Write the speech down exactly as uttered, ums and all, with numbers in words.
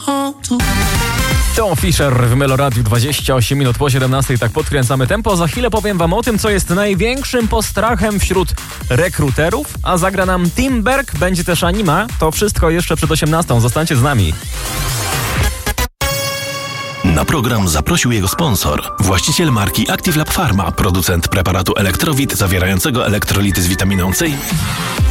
To Fisher w Meloradiu, dwadzieścia osiem minut po siedemnastej, tak podkręcamy tempo. Za chwilę powiem wam o tym, co jest największym postrachem wśród rekruterów, a zagra nam Timberg, będzie też anima. To wszystko jeszcze przed osiemnastą. Zostańcie z nami. Na program zaprosił jego sponsor, właściciel marki Active Lab Pharma, producent preparatu Elektrowit zawierającego elektrolity z witaminą C.